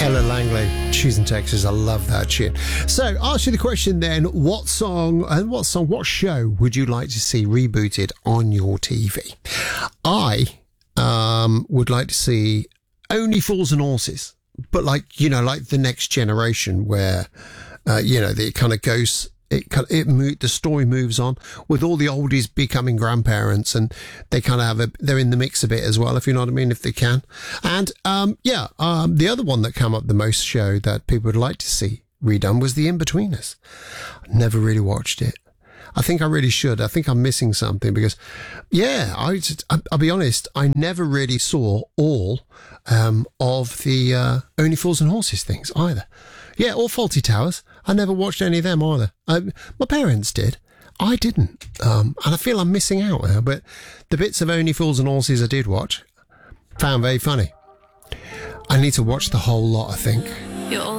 Ella Langley, Choosing Texas. I love that tune. So, ask you the question then: what show would you like to see rebooted on your TV? I would like to see Only Fools and Horses, but like the Next Generation, where it kind of goes. The story moves on with all the oldies becoming grandparents, and they kind of they're in the mix a bit as well, if you know what I mean, if they can. And the other one that came up the most show that people would like to see redone was The In-Betweeners. Never really watched it. I think I really should. I think I'm missing something because, I'll be honest, I never really saw all of the Only Fools and Horses things either. Yeah, or Fawlty Towers. I never watched any of them either. My parents did. I didn't. And I feel I'm missing out now. But the bits of Only Fools and Horses I did watch, found very funny. I need to watch the whole lot, I think. You're all